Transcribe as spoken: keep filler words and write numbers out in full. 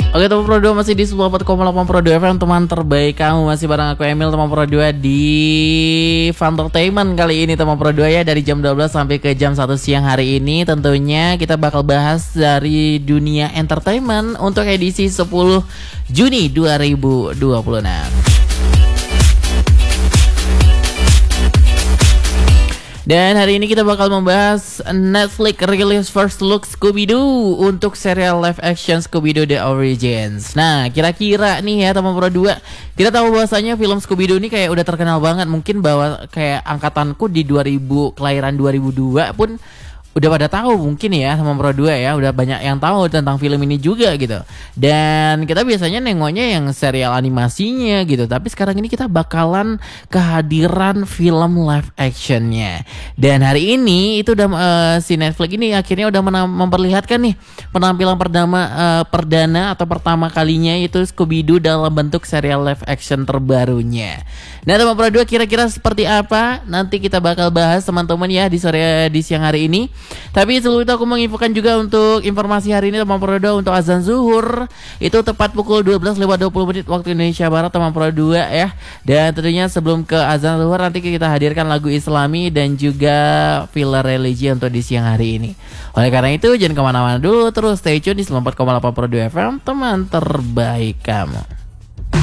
Oke teman Pro dua masih di sembilan puluh empat koma delapan Pro dua F M, teman terbaik kamu. Masih bareng aku Emil teman Pro dua di Funtertainment kali ini teman Pro dua ya. Dari jam dua belas sampai ke jam satu siang hari ini tentunya kita bakal bahas dari dunia entertainment untuk edisi sepuluh Juni dua ribu dua puluh enam. Dan hari ini kita bakal membahas Netflix release first look Scooby-Doo untuk serial live action Scooby-Doo The Origins. Nah, kira-kira nih ya teman Pro dua, kita tahu bahwasanya film Scooby-Doo ini kayak udah terkenal banget. Mungkin bahwa kayak angkatanku di dua ribu, kelahiran dua ribu dua pun udah pada tahu mungkin ya teman Pro dua ya, udah banyak yang tahu tentang film ini juga gitu. Dan kita biasanya nengoknya yang serial animasinya gitu, tapi sekarang ini kita bakalan kehadiran film live actionnya. Dan hari ini itu udah uh, si Netflix ini akhirnya udah memperlihatkan nih penampilan perdana uh, perdana atau pertama kalinya itu Scooby-Doo dalam bentuk serial live action terbarunya. Nah teman Pro dua, kira-kira seperti apa? Nanti kita bakal bahas teman-teman ya di sore di siang hari ini. Tapi sebelum itu aku menginfokan juga untuk informasi hari ini teman Pro dua, untuk azan zuhur itu tepat pukul dua belas lewat dua puluh menit waktu Indonesia Barat teman Pro dua ya. Dan tentunya sebelum ke azan zuhur nanti kita hadirkan lagu Islami dan juga filler religi untuk di siang hari ini. Oleh karena itu jangan kemana-mana dulu, terus stay tune di sembilan puluh empat koma delapan Pro dua F M, teman terbaik kamu.